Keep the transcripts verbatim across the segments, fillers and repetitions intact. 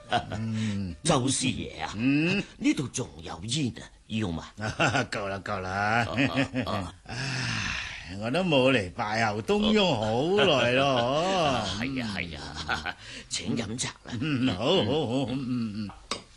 嗯， 周師爺啊， 嗯， 呢度仲有煙啊，要嘛？ 夠啦夠啦。 啊啊唉，我都冇嚟拜候東翁好耐咯。 係啊係啊，請飲茶啦。 嗯，好好好，嗯嗯。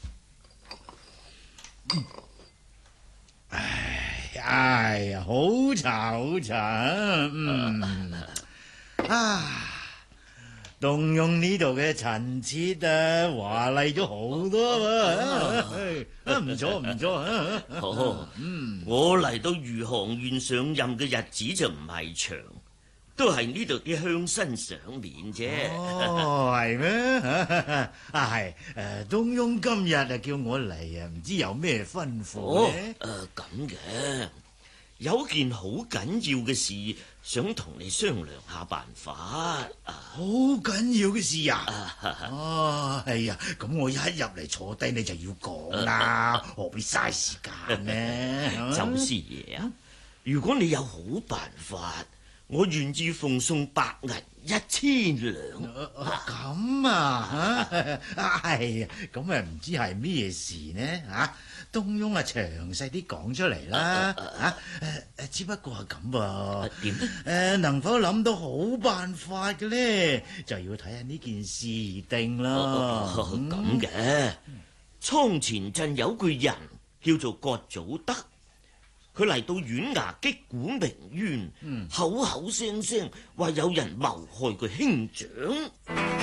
唉哎呀，好茶好茶，嗯啊。東翁呢度嘅陳設啊，華麗咗好多喎，啊唔錯唔錯啊！ 好，嗯，我嚟到余杭縣上任嘅日子就唔係長，都係呢度啲鄉紳賞面啫。 哦，係咩？啊係，誒，東翁今日啊叫我嚟啊，唔知有咩吩咐咧？ 誒咁嘅，有件好緊要嘅事，想同你商量下辦法。 好緊要嘅事啊！哦，係呀，咁我一入嚟坐低你就要講啦，何必嘥時間呢？ 周師爺啊，如果你有好辦法，我願意奉送白銀一千兩。 咁啊，係啊，咁啊唔知係咩事呢？吓，東翁啊，詳細啲講出嚟啦。吓，誒誒，只不過係咁噃。 點呢？ 誒，能否諗到好辦法嘅咧，就要睇下呢件事定啦。 咁嘅，倉前鎮有個人叫做葛祖德。佢嚟到縣衙擊鼓鳴冤，嗯、口口聲聲話有人謀害佢兄長。